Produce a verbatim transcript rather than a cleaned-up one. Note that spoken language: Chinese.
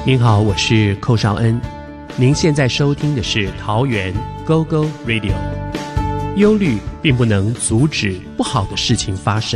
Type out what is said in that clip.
您好，我是寇绍恩，您现在收听的是桃园 Go Go Radio。忧虑并不能阻止不好的事情发生，